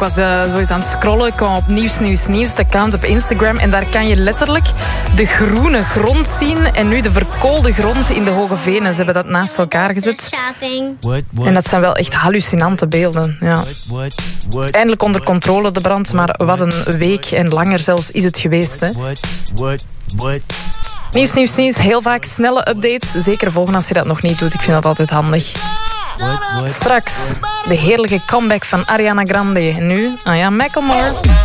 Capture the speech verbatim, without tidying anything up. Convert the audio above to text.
was uh, zo eens aan het scrollen. Ik kwam op nieuws, nieuws, nieuws. De account op Instagram. En daar kan je letterlijk de groene grond zien. En nu de verkoolde grond in de Hoge Venen. Ze hebben dat naast elkaar gezet. En dat zijn wel echt hallucinante beelden. Ja. Eindelijk onder controle de brand. Maar wat een week en langer zelfs is het geweest. Hè. Nieuws, nieuws, nieuws. Heel vaak snelle updates. Zeker volgen als je dat nog niet doet. Ik vind dat altijd handig. Straks de heerlijke comeback van Ariana Grande. En nu, ah ja, Macklemore.